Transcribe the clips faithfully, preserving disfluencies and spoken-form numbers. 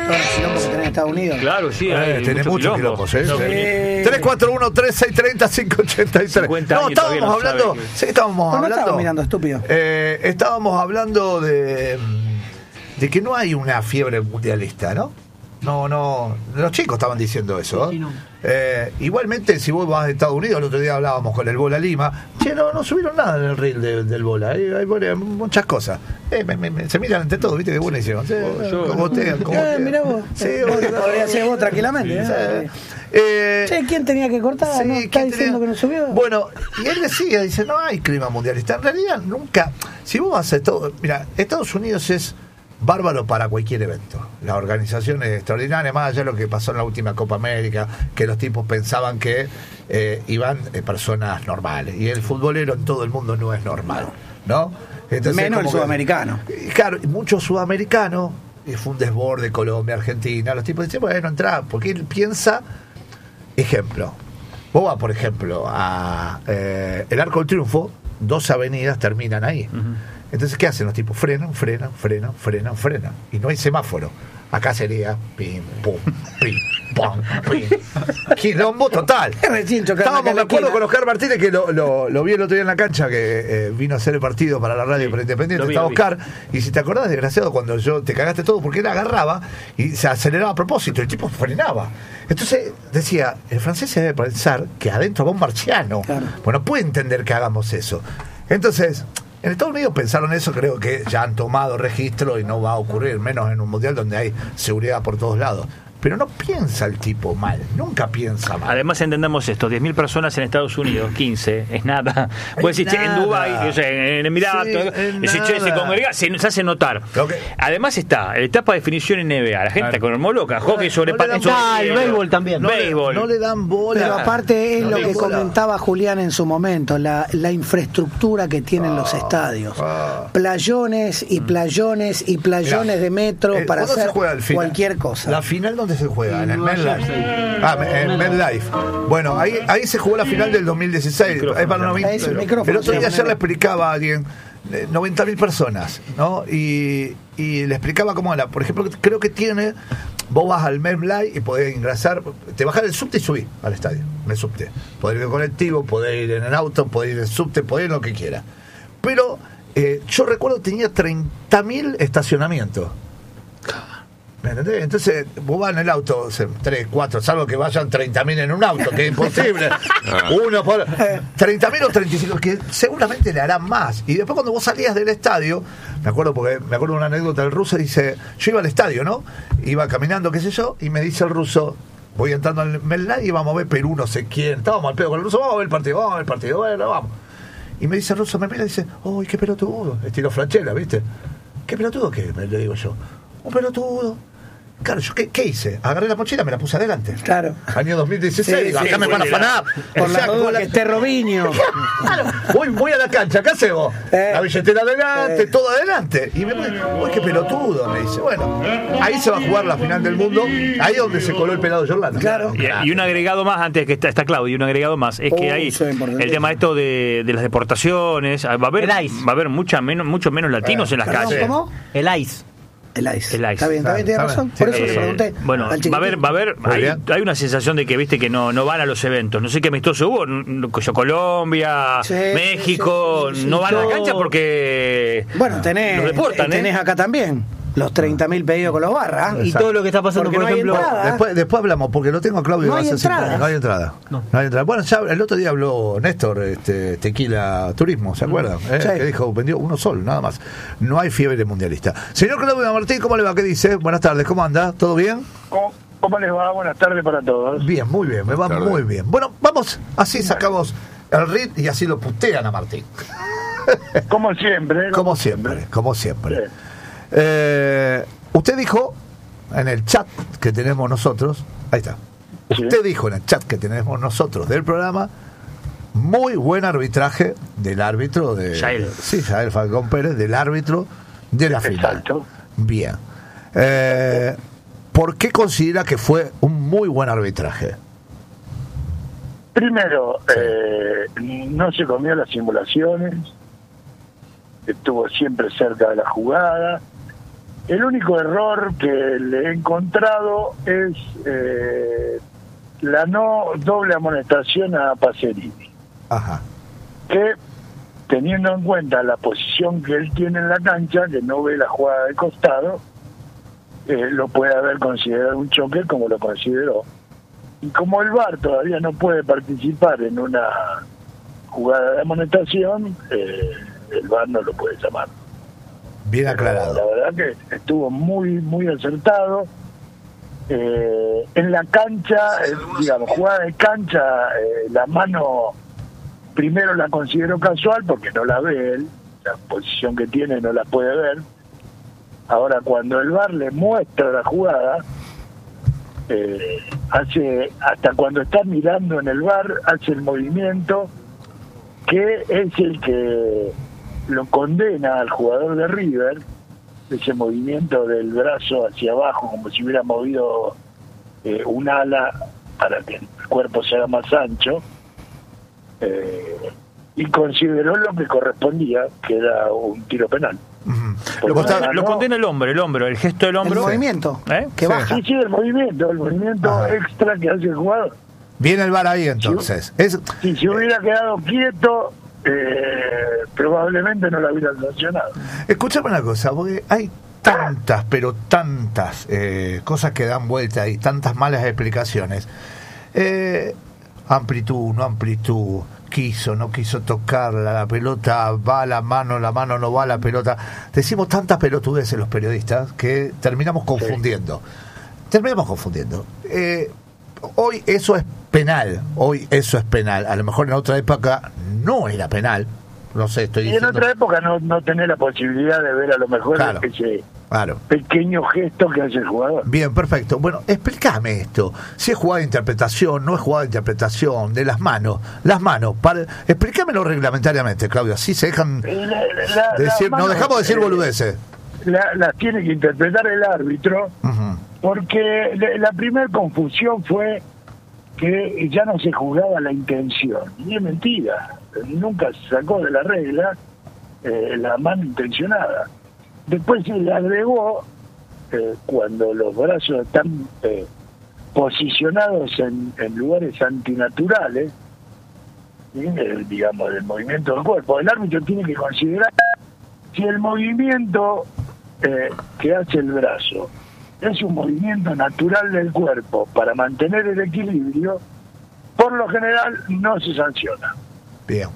Bueno, si no, porque tenés Estados Unidos. Claro, sí. Eh, tenés muchos quilombos, ¿eh? Sí. tres cuatro uno, tres seis tres cero, cinco ocho tres. No, estábamos no hablando. que... Sí, estábamos no, no hablando. estaba mirando, estúpido. Eh, estábamos hablando de. de que no hay una fiebre mundialista, ¿no? No, no. Los chicos estaban diciendo eso. Sí, sí, no. eh, igualmente, si vos vas a Estados Unidos, el otro día hablábamos con el Bola Lima. Che, no, no subieron nada en el reel de, del Bola. Hay, hay muchas cosas. Eh, me, me, se miran entre todos, ¿viste? Qué buenísimo. Sí, yo, como usted, como Eh, mirá vos. Sí, podría ser vos tranquilamente. ¿eh? Eh, Che, ¿quién tenía que cortar? sí, ¿No está ¿quién diciendo tenía? que no subió? Bueno, y él decía, dice, no hay clima mundialista. En realidad, nunca. Si vos haces todo. Mira, Estados Unidos es bárbaro para cualquier evento. La organización es extraordinaria, más allá de lo que pasó en la última Copa América, que los tipos pensaban que eh, iban eh, personas normales. Y el futbolero en todo el mundo no es normal, ¿no? Entonces, menos el como sudamericano. Que, claro, muchos sudamericanos, y fue un desborde Colombia, Argentina. Los tipos dicen, bueno, entra, porque él piensa, ejemplo, vos vas, por ejemplo, a eh, el Arco del Triunfo, dos avenidas terminan ahí. Uh-huh. Entonces, ¿qué hacen los tipos? Frenan, frenan, frenan, frenan, frenan. Y no hay semáforo. Acá sería pim, pum, pim, pum, pim. Quilombo total. Estábamos, me acuerdo, con Oscar Martínez, que lo, lo, lo vi el otro día en la cancha, que eh, vino a hacer el partido para la radio, sí, para Independiente. Estaba Oscar. Y si te acordás, desgraciado, cuando yo te cagaste todo, porque él agarraba y se aceleraba a propósito. El tipo frenaba. Entonces decía, el francés se debe pensar que adentro va un marciano. Claro. Bueno, puede entender que hagamos eso. Entonces, en Estados Unidos pensaron eso, creo que ya han tomado registro y no va a ocurrir, menos en un mundial donde hay seguridad por todos lados. Pero no piensa el tipo mal, nunca piensa mal. Además, entendamos esto: diez mil personas en Estados Unidos, quince, es nada. Puedes decir, en Dubái, o sea, en Emiratos, sí, si che, se congrega, se, se hace notar. Okay. Además está la etapa de definición en N B A. La gente claro. está con el loca, hockey sobre no patines. Ah, el béisbol también. No, béisbol. Le, no le dan bola. Pero aparte es no lo que bola. comentaba Julián en su momento, la, la infraestructura que tienen oh, los estadios. Oh. Playones y playones y playones Mirá, de metro eh, para hacer cualquier cosa. La final, ¿dónde se juega? En el MetLife. Ah, en MetLife. Bueno, ahí, ahí se jugó la final del dos mil dieciséis. Es para noventa, el, el otro día ayer le explicaba a alguien, noventa mil personas, ¿no? Y, y le explicaba cómo era. Por ejemplo, creo que tiene, vos vas al MetLife y podés ingresar, te bajás del subte y subís al estadio, en el subte. Podés ir en colectivo, podés ir en el auto, podés ir en el subte, podés ir en lo que quieras. Pero eh, yo recuerdo tenía treinta mil estacionamientos. ¿Me entendés? Entonces vos vas en el auto, tres, cuatro, salvo que vayan treinta mil en un auto, que es imposible. Uno por treinta mil o treinta y cinco, que seguramente le harán más. Y después cuando vos salías del estadio, me acuerdo porque me acuerdo de una anécdota del ruso, dice, yo iba al estadio, ¿no? Iba caminando, qué sé yo, y me dice el ruso, voy entrando al MetLife y vamos a ver Perú, no sé quién. Estábamos al pedo con el ruso, vamos a ver el partido, vamos a ver el partido, bueno, vamos. Y me dice el ruso, me mira y dice, uy, qué pelotudo, estilo Franchella, ¿viste? ¿Qué pelotudo qué? Le digo yo, un pelotudo. Claro, ¿yo qué, qué hice? Agarré la mochila, me la puse adelante. Claro. Año dos mil dieciséis, sí, acá sí, me van a afanar. Por la duda que esté Robinho. Claro, voy, voy a la cancha, ¿qué haces vos? Eh, la billetera adelante, eh. todo adelante. Y me pone, uy, qué pelotudo, me dice. Bueno, ahí se va a jugar la final del mundo, ahí es donde se coló el pelado Jordan. Claro. Y, y un agregado más, antes que está, está Claudio, y un agregado más, es que oh, ahí el tema esto de, de las deportaciones, va a haber, va a haber mucha menos, mucho menos latinos eh, en las perdón, calles. ¿Cómo? El ICE. El ICE. El ICE. Está bien, está bien, tiene razón. Por eso eh, le pregunté. Bueno, va a haber, va a haber, hay, hay una sensación de que viste que no, no van a los eventos. No sé qué amistoso hubo. Colombia, sí, México, sí, sí, sí, no van todo. a la cancha porque bueno, tenés, los deportan, tenés ¿eh? acá también. Los treinta mil pedidos con los barras. Exacto. Y todo lo que está pasando, porque por no ejemplo. Después, después hablamos, porque lo tengo a Claudio. No hay entrada. No hay entrada. No. No hay entrada. Bueno, ya el otro día habló Néstor, este, Tequila Turismo, ¿se acuerdan? Mm. Eh, sí. Que dijo, vendió uno solo, nada más. No hay fiebre mundialista. Señor Claudio Martín, ¿cómo le va? ¿Qué dice? Buenas tardes, ¿cómo anda? ¿Todo bien? ¿Cómo, cómo les va? Buenas tardes para todos. Bien, muy bien, me va muy bien. Bueno, vamos, así sacamos el R I T y así lo putean a Martín. Como siempre. Como, como siempre, siempre, como siempre. Sí. Eh... Usted dijo en el chat que tenemos nosotros, ahí está, usted sí. dijo en el chat que tenemos nosotros del programa, muy buen arbitraje del árbitro de Yael. Sí, Yael Falcón Pérez, del árbitro de la final. Exacto. Bien. Eh, ¿Por qué considera que fue un muy buen arbitraje? Primero, sí. eh, no se comió las simulaciones, estuvo siempre cerca de la jugada. El único error que le he encontrado es eh, la no doble amonestación a Pacerini. Ajá. Que, teniendo en cuenta la posición que él tiene en la cancha, que no ve la jugada de costado, eh, lo puede haber considerado un choque como lo consideró. Y como el V A R todavía no puede participar en una jugada de amonestación, eh, el V A R no lo puede llamar. Bien aclarado. Pero la verdad que estuvo muy, muy acertado. Eh, en la cancha, eh, digamos, jugada de cancha, eh, la mano primero la considero casual porque no la ve él, la posición que tiene no la puede ver. Ahora, cuando el V A R le muestra la jugada, eh, hace hasta cuando está mirando en el V A R, hace el movimiento que es el que lo condena al jugador de River, ese movimiento del brazo hacia abajo, como si hubiera movido eh, un ala para que el cuerpo sea más ancho, eh, y consideró lo que correspondía, que era un tiro penal. Uh-huh. Lo, consta, lo condena el hombro, el hombro, el gesto del hombro. El movimiento, ¿eh? que baja. Sí, sí, el movimiento, el movimiento Ajá. extra que hace el jugador. Viene el V A R ahí entonces. Si, es... si se hubiera quedado quieto, eh, probablemente no lo hubiera sancionado. Escúchame una cosa, porque hay tantas, pero tantas eh, cosas que dan vuelta y tantas malas explicaciones. Eh, amplitud, no amplitud, quiso, no quiso tocarla, la pelota va a la mano, la mano no va a la pelota. Decimos tantas pelotudeces los periodistas que terminamos confundiendo. Sí. Terminamos confundiendo. Eh, hoy eso es penal, hoy eso es penal. A lo mejor en otra época no era penal. No sé, estoy diciendo... Y en otra época no, no tenés la posibilidad de ver a lo mejor claro, ese claro. pequeño gesto que hace el jugador. Bien, perfecto. Bueno, explícame esto. Si es jugada de interpretación, no es jugada de interpretación, de las manos. Las manos, para... explícamelo reglamentariamente, Claudio. Así se dejan... La, la, decir, la, no dejamos de decir eh, boludeces. Las la tiene que interpretar el árbitro, uh-huh. porque la, la primera confusión fue que ya no se juzgaba la intención. Y es mentira. Nunca se sacó de la regla eh, la mano intencionada. Después se le agregó, eh, cuando los brazos están eh, posicionados en, en lugares antinaturales, eh, digamos, del movimiento del cuerpo, el árbitro tiene que considerar si el movimiento eh, que hace el brazo es un movimiento natural del cuerpo para mantener el equilibrio, por lo general no se sanciona. Bien.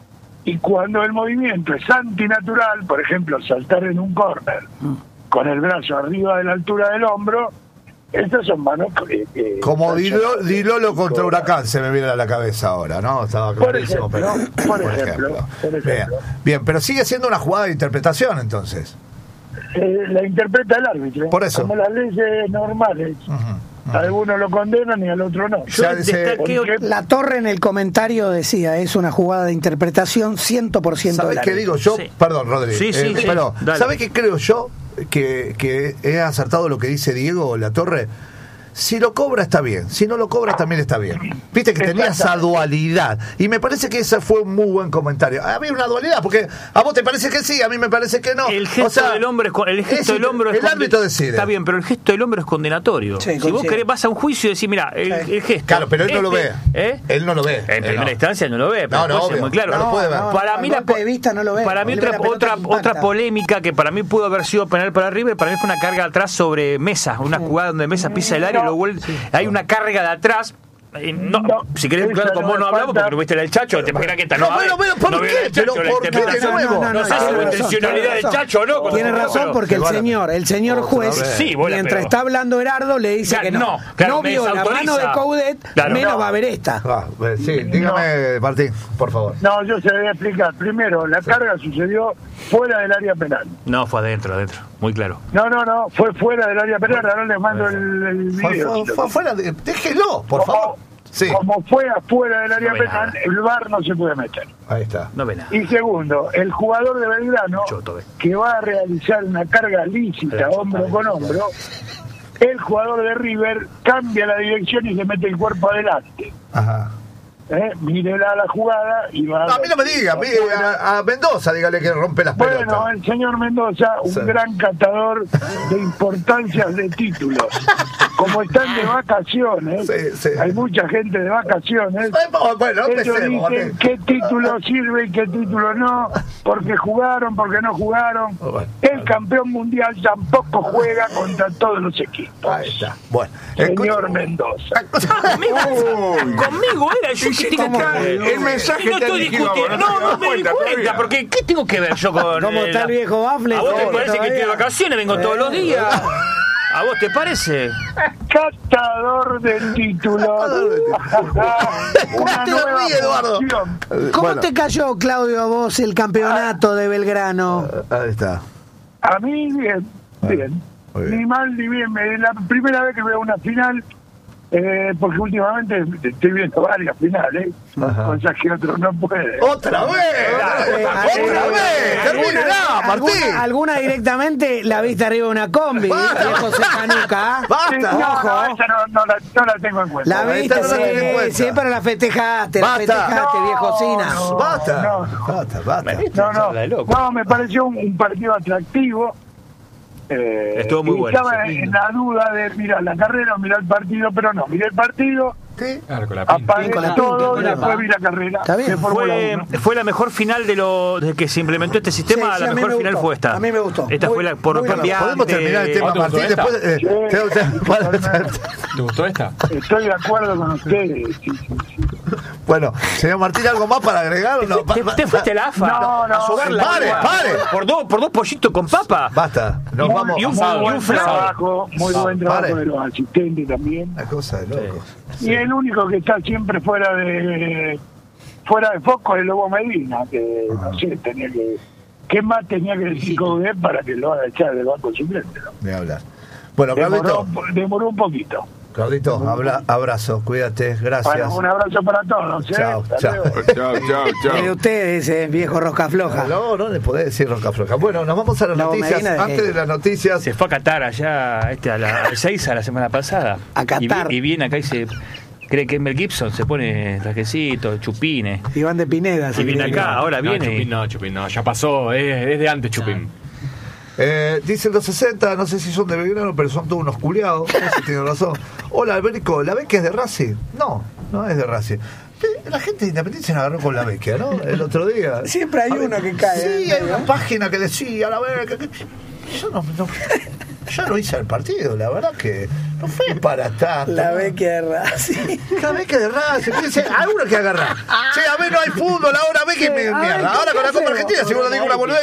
Y cuando el movimiento es antinatural, por ejemplo, saltar en un córner mm. con el brazo arriba de la altura del hombro, estas son manos que... Eh, como Dilolo, Dilolo contra Huracán, se me viene a la cabeza ahora, ¿no? Estaba clarísimo, por ejemplo, pero... Por, por ejemplo, ejemplo. Por ejemplo. Bien, bien, pero sigue siendo una jugada de interpretación, entonces. Eh, la interpreta el árbitro. Por eso. Como las leyes normales. Uh-huh. Uh-huh. Algunos lo condenan y al otro no. Yo destaqué, la Torre en el comentario decía, es una jugada de interpretación cien por ciento. ¿Sabes qué digo yo? Sí. Perdón, Rodríguez. Sí, sí, eh, sí. Pero, ¿sabes qué creo yo? Que, que he acertado lo que dice Diego La Torre. Si lo cobra está bien, si no lo cobra también está bien. Viste que tenía esa dualidad y me parece que ese fue un muy buen comentario. Había una dualidad porque a vos te parece que sí, a mí me parece que no. El gesto o sea, del hombro es el gesto del hombro el es árbitro decide. Está bien, pero el gesto del hombro es condenatorio. Sí, si vos sí. querés vas a un juicio y decís, mira, el, el gesto. Claro, pero él este, no lo ve. ¿eh? Él no lo ve. En primera no. instancia no lo ve, pero no, no, es muy claro. No, no lo puede ver. No, para mí la de vista no lo ve. Para mí otra otra, otra polémica que para mí pudo haber sido penal para River, para mí fue una carga atrás sobre Mesa, una jugada donde Mesa pisa el área y lo vuelve. Hay una carga de atrás. No, no, si querés, claro, con vos no hablamos porque no viste el Chacho, te imaginas que esta no, no bueno, bueno, ¿por no qué? Pero ¿por qué de nuevo? No, no sé si la intencionalidad del Chacho o no. Tiene razón porque el señor, el señor juez, sí, mientras está hablando Herardo, le dice que no. No vio la mano de Coudet, menos va a ver esta. Sí, dígame, Martín, por favor. No, yo se voy a explicar. Primero, la carga sucedió fuera del área penal. No, fue adentro, adentro, muy claro. No, no, no, fue fuera del área penal. Ahora les mando el video. Fue afuera, déjelo, por favor. Sí. Como fue afuera del área no penal, nada. El V A R no se puede meter. Ahí está. No ve nada. Y segundo, el jugador de Belgrano, Choto, que va a realizar una carga lícita, hombro con hombro, el jugador de River cambia la dirección y se mete el cuerpo adelante. Ajá. ¿eh? Mírela la jugada y va no, a mí no me diga, a, a Mendoza dígale que rompe las bueno, pelotas. Bueno, el señor Mendoza, un sí. gran catador de importancias de títulos. Como están de vacaciones, sí, sí. hay mucha gente de vacaciones, bueno, ellos dicen qué título sirve y qué título no, porque jugaron, porque no jugaron. Bueno, el campeón mundial tampoco juega contra todos los equipos. Ahí está. Bueno, señor Mendoza. Conmigo era yo que tengo que el mensaje no estoy discutiendo, no, no me di cuenta, porque ¿qué tengo que ver yo con ¿Cómo está el viejo Bafle? ¿A vos te parece que estoy de vacaciones? Vengo todos los días. ¿A vos te parece? Catador de títulos. Una nueva Eduardo. ¿Cómo bueno. te cayó, Claudio, a vos el campeonato de Belgrano? Ahí está. A mí, bien, bien. Ni mal ni bien. La primera vez que veo una final, eh, porque últimamente estoy viendo varias finales, Ajá. cosas que otros no pueden. ¡Otra vez! ¡Otra vez! ¡Termínela, Martín! ¿Alguna, alguna directamente la viste arriba de una combi, viejo Secanuca? ¡Basta! Sí, no, no, esa no, no, la, no la tengo en cuenta. La viste, sí, sí, pero la festejaste, basta. la festejaste, no, viejo Sina. No, ¡Basta! No, no. ¡Basta, basta! No, no, no, me pareció un, un partido atractivo. Eh, Estuvo muy bueno. Estaba sí. en la duda de mirar la carrera o mirar el partido, pero no, miré el partido. ¿Qué? Claro, con la apagué con la todo pinta, y después vi la carrera. Fue, fue la mejor final de lo desde que se implementó este sistema. Sí, sí, la mejor final gustó. fue esta. A mí me gustó. Esta muy, fue la por cambiante. ¿Podemos terminar el tema, Martín? Después, eh, sí, ¿te gustó esta? Estoy de acuerdo con ustedes. Sí, sí, sí. Bueno, señor Martín, ¿algo más para agregar o no? ¿Te, te fuiste al A F A? No, no. A sobarla. ¡Pare, pare! Por dos, por dos pollitos con papa. Basta. Nos muy, vamos. Y un, muy buen y un trabajo, muy ah, buen trabajo pare. de los asistentes también. Una cosa de locos. Sí. Y el único que está siempre fuera de fuera de foco es Lobo Medina, que ah. no sé, tenía que ¿qué más tenía que decir Coudet para que lo haga echar del banco suplente? ¿No? De hablar. Bueno, demoró, Claudito. demoró un poquito. Claudito, abra, abrazo, cuídate, gracias. Bueno, un abrazo para todos. ¿eh? Chao, chao. Chao, chao, chao. De ustedes, eh, viejo rosca floja. No, no le podés decir rosca floja. Bueno, nos vamos a las no, noticias. de Antes que... de las noticias. Se fue a Qatar allá este, a la Ezeiza la semana pasada. A Qatar. Y, y viene acá y se cree que es Mel Gibson, se pone trajecito, chupines. Iván de Pineda. Y viene acá, no, ahora no, viene. Chupín, no, Chupín, no, ya pasó, es, es de antes Chupín. Eh, dicen los sesenta, no sé si son de Belgrano, pero son todos unos culiados. No sé si tienen razón. Hola, Alberico, ¿la Vecchia es de Racing? No, no es de Racing. La gente de Independiente se agarró con la Vecchia, ¿no? El otro día. Siempre hay uno que cae. Sí, hay una página que decía la Vecchia. Que... Yo no, no, yo no hice el partido, la verdad que no fue para tanto. La Vecchia de Racing. La Vecchia de Racing. Hay uno que agarrar. Sí, a ver, no hay fútbol, ahora Vecchia me mierda. Ahora con la Copa Argentina, si vos digo una boludez,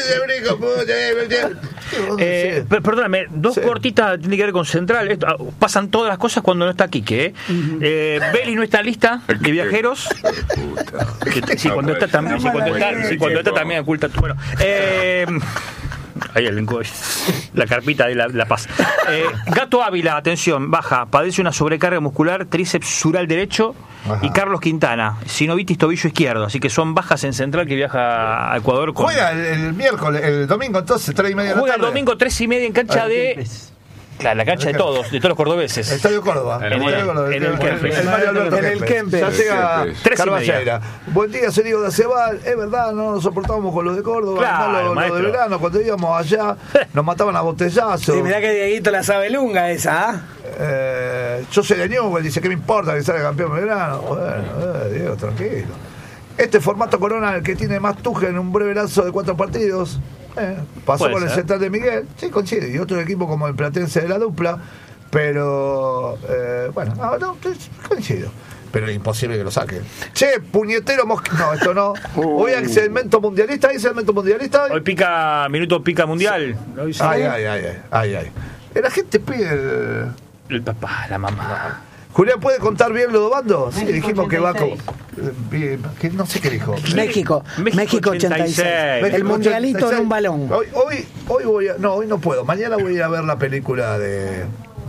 Eh, perdóname, dos sí. cortitas tienen que ver con Central. Esto, pasan todas las cosas cuando no está Quique. ¿eh? Uh-huh. eh, Beli no está en lista de viajeros. Que, sí, cuando está también, sí, cuando está, sí, cuando está también oculta. Bueno, eh, ahí el la carpita de la, la paz. Eh, Gato Ávila, atención, baja, padece una sobrecarga muscular, tríceps sural derecho. Ajá. Y Carlos Quintana, sinovitis tobillo izquierdo, así que son bajas en Central que viaja a Ecuador. Con... Juega el, el miércoles, el domingo entonces, tres y media de la tarde. Juega el domingo tres y media en cancha de... Claro, la cancha de todos, de todos los cordobeses. Estadio Córdoba. En el, en el Kempes. En el Kempes. Ya llega Carballeira. Buen día, soy Diego de Acebal. Es verdad, no nos soportábamos con los de Córdoba. Claro, no, los lo de verano, cuando íbamos allá, nos mataban a botellazos. Sí, mirá que Dieguito la sabe lunga esa, ¿ah? Eh, yo soy de Newell, dice, ¿qué me importa que salga campeón de verano? Bueno, eh, Diego, tranquilo. Este formato Corona, el que tiene más tuje en un breve lazo de cuatro partidos, eh, pasó con el Central de Miguel, sí, coincide, y otro equipo como el Platense de la dupla, pero eh, bueno, no, no, coincido. Pero es imposible que lo saquen. Che, puñetero mosquito. No, esto no. Hoy hay segmento mundialista, ¿hay segmento mundialista? Hoy pica, minuto pica mundial. Sí. Ay, ay, ay, ay, ay, ay. La gente pide el... el papá, la mamá. Julián, ¿puede contar bien lo de Bando? Sí, dijimos que va con... Que no sé qué dijo. México, México ochenta y seis. México el mundialito ochenta y seis. En un balón. Hoy, hoy, hoy voy a... No, hoy no puedo. Mañana voy a ir a ver la película de...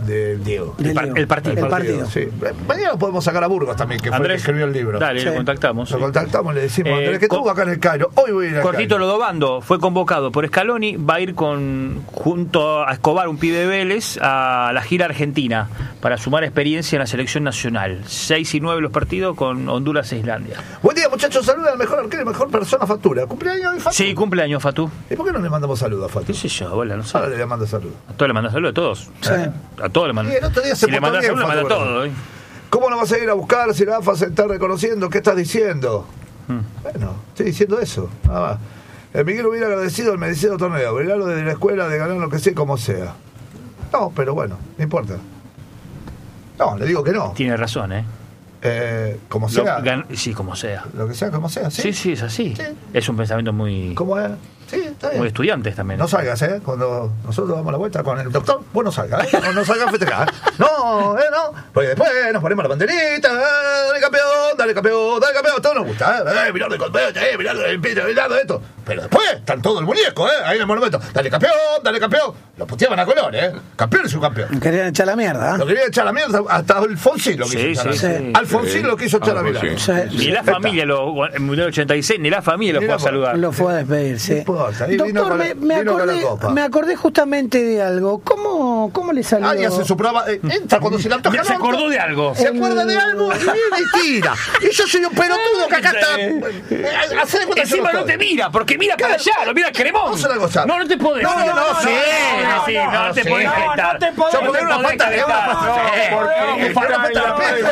de Diego. El, par, el partido. El partido. Sí. Mañana podemos sacar a Burgos también, que Andrés, fue el que escribió el libro. Dale, sí. lo contactamos. Lo sí. contactamos, le decimos, Eh, Andrés, que estuvo acá en el Cairo. Hoy voy a ir al Cortito Cairo. Lodobando fue convocado por Scaloni, va a ir con junto a Escobar, un pibe de Vélez, a la gira argentina para sumar experiencia en la selección nacional. seis y nueve los partidos con Honduras e Islandia. Buen día, muchachos. Saluda al mejor arquero y mejor persona Factura. ¿Cumpleaños hoy, Fatu? Sí, cumpleaños, Fatú. ¿Y por qué no le mandamos saludos a Fatu? ¿Qué sé yo, abuela? No sé. Ahora le mando saludos. A todos le mandas saludos, a todos. Sí. A todos le mandas. Y el otro día se si le portó mandas bien, saludos, le Fatu, mandas ¿verdad? todo. ¿eh? ¿Cómo no vas a ir a buscar si la A F A se está reconociendo? ¿Qué estás diciendo? Hmm. Bueno, estoy diciendo eso. Nada más. El Miguel hubiera agradecido el merecido torneo. Brindarlo desde la escuela, de ganar lo que sea, como sea. No, pero bueno, no importa. No, le digo que no. Tiene razón, ¿eh? Eh, como Lo- sea. gan- sí, como sea. Lo que sea, como sea. Sí, Sí, sí, es así. Sí. Es un pensamiento muy, ¿Cómo es? Sí, está bien. muy estudiantes también. No salgas, ¿eh? Cuando nosotros damos la vuelta con el doctor, vos no salgas, ¿eh? No, no salgas a festejar. No, ¿eh? No. Porque después nos ponemos la banderita, ¿eh? Dale campeón, dale campeón, dale campeón. Todo nos gusta, ¿eh? Eh, mirá de campeón, eh, mirá de mirá de esto. Pero después están todo el muñeco, ¿eh? Ahí en el monumento. Dale campeón, dale campeón. Lo puteaban a color, ¿eh? Campeón y subcampeón. Querían echar la mierda. Lo quería echar a la mierda, hasta Alfonsín lo quiso Sí, echar a la sí, mierda. sí. Alfonsín lo quiso echar a la mierda. Sí. Ni la familia, lo, en el ochenta y seis, ni la familia lo Ni fue la a saludar. Lo fue a despedir, sí. No importa, ahí vino Doctor, con la- me, me vino con la acordé, copa. me acordé justamente de algo. ¿Cómo, cómo le salió? Ah, y hace su prueba. eh, entra cuando se le antoja. Se ¿no? acordó de algo. Se acuerda de algo y viene y tira. Y yo soy un pelotudo que acá está. eh, Hacé de cuenta que yo Encima no estoy. te mira, porque mira para allá, lo mira Cremón. Vamos a una cosa. No, no te podés. No, no, no, sí, no, sí, no, no te sí. podés No, gestar. no te podés. Yo poner una podés falta de gestar. una falta de- Sí. porque Falta una falta de respeto.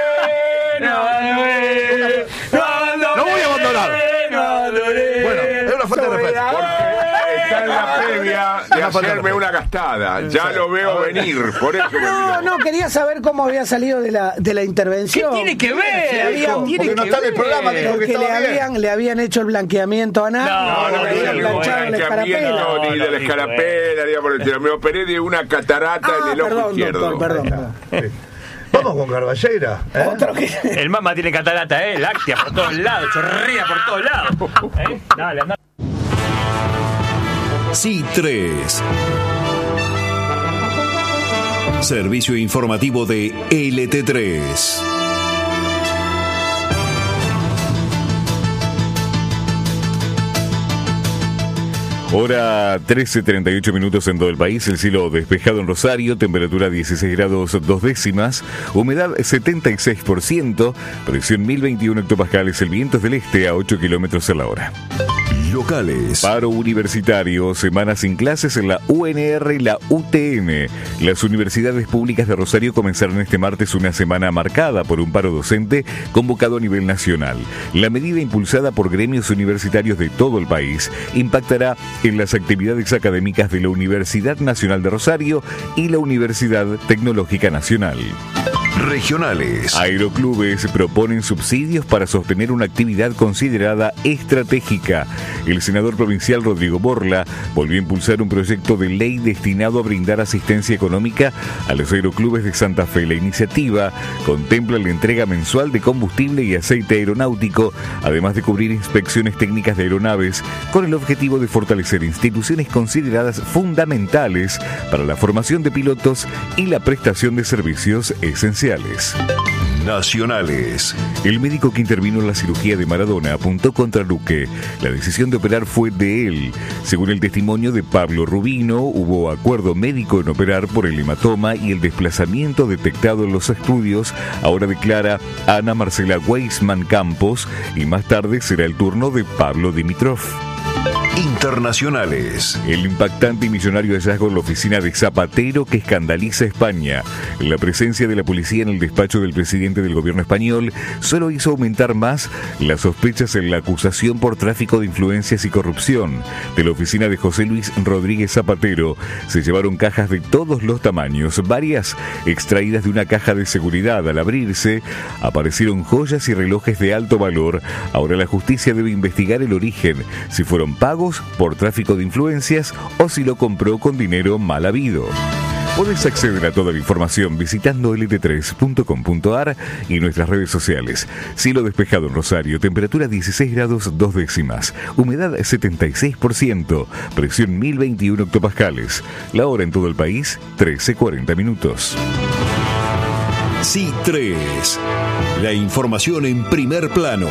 No voy a abandonar. Bueno, es una falta de respeto. Está en la previa de hacerme una gastada. Ya lo veo venir, por eso me No, miro. no, quería saber cómo había salido de la, de la ¿Qué intervención. tiene que ver? Le habían- Tiene porque no que está en el ver. programa, dijo que Porque le estaba bien. habían, le habían hecho el blanqueamiento a Ana. No, no, le no, habían no, planchado no, la no, escarapela. no, ni de la no, escarapela, ni por el estilo. Me operé de una catarata Ah, en el ojo perdón, izquierdo. doctor, perdón. perdón. Sí. Vamos con Carballeira. ¿eh? Otro que... El mama tiene catarata, ¿eh? Láctea por todos lados, chorrea por todos lados. ¿Eh? Dale, anda. Sí tres. Servicio informativo de L T tres. Hora trece treinta y ocho minutos en todo el país, el cielo despejado en Rosario, temperatura dieciséis grados dos décimas, humedad setenta y seis por ciento, presión mil veintiuno hectopascales, el viento es del este a ocho kilómetros a la hora. Locales. Paro universitario, semana sin clases en la U N R y la U T M. Las universidades públicas de Rosario comenzaron este martes una semana marcada por un paro docente convocado a nivel nacional. La medida, impulsada por gremios universitarios de todo el país, impactará en las actividades académicas de la Universidad Nacional de Rosario y la Universidad Tecnológica Nacional. Regionales. Aeroclubes proponen subsidios para sostener una actividad considerada estratégica. El senador provincial Rodrigo Borla volvió a impulsar un proyecto de ley destinado a brindar asistencia económica a los aeroclubes de Santa Fe. La iniciativa contempla la entrega mensual de combustible y aceite aeronáutico, además de cubrir inspecciones técnicas de aeronaves, con el objetivo de fortalecer instituciones consideradas fundamentales para la formación de pilotos y la prestación de servicios esenciales. Nacionales. El médico que intervino en la cirugía de Maradona apuntó contra Luque. La decisión de operar fue de él. Según el testimonio de Pablo Rubino, hubo acuerdo médico en operar por el hematoma y el desplazamiento detectado en los estudios. Ahora declara Ana Marcela Weisman Campos y más tarde será el turno de Pablo Dimitrov. Internacionales. El impactante y millonario hallazgo en la oficina de Zapatero que escandaliza a España. La presencia de la policía en el despacho del presidente del gobierno español solo hizo aumentar más las sospechas en la acusación por tráfico de influencias y corrupción. De la oficina de José Luis Rodríguez Zapatero se llevaron cajas de todos los tamaños, varias extraídas de una caja de seguridad. Al abrirse, aparecieron joyas y relojes de alto valor. Ahora la justicia debe investigar el origen, si fueron pagos por tráfico de influencias o si lo compró con dinero mal habido. Podés acceder a toda la información visitando L T tres punto com punto a r y nuestras redes sociales. Cielo despejado en Rosario, temperatura dieciséis grados dos décimas, humedad setenta y seis por ciento, presión mil veintiuno hectopascales. La hora en todo el país, trece cuarenta minutos. C I tres. La información en primer plano.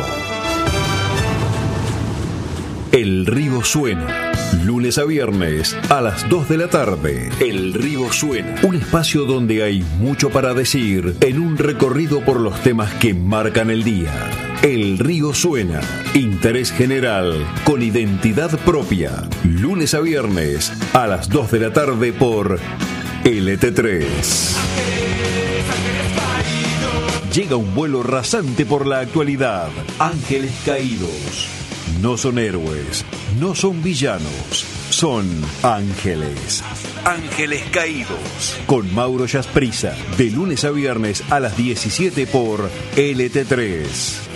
El Río Suena. Lunes a viernes a las dos de la tarde. El Río Suena. Un espacio donde hay mucho para decir en un recorrido por los temas que marcan el día. El Río Suena. Interés general con identidad propia. Lunes a viernes a las dos de la tarde por L T tres. Llega un vuelo rasante por la actualidad. Ángeles caídos. No son héroes, no son villanos, son ángeles. Ángeles caídos. Con Mauro Yasprisa, de lunes a viernes a las diecisiete por L T tres.